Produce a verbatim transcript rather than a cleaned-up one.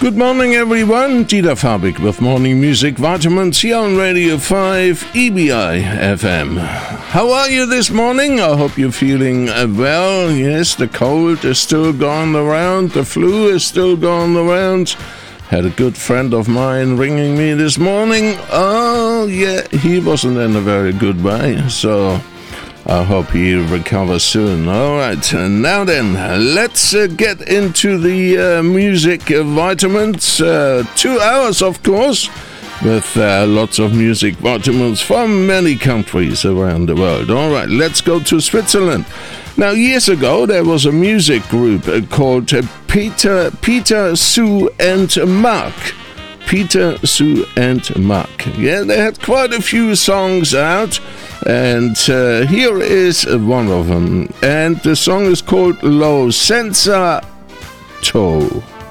Good morning, everyone. Dieter Fabik with Morning Music Vitamins here on Radio five E B I F M. How are you this morning? I hope you're feeling uh, well. Yes, the cold is still going around. The flu is still going around. Had a good friend of mine ringing me this morning. Oh, yeah, he wasn't in a very good way. So I hope he recovers soon. All right, and now then, let's uh, get into the uh, music uh, vitamins. Uh, two hours, of course, with uh, lots of music vitamins from many countries around the world. All right, let's go to Switzerland. Now, years ago, there was a music group uh, called uh, Peter, Peter, Sue and Mark. Peter, Sue and Mark. Yeah, they had quite a few songs out. And uh, here is one of them. And the song is called Lo Senza To.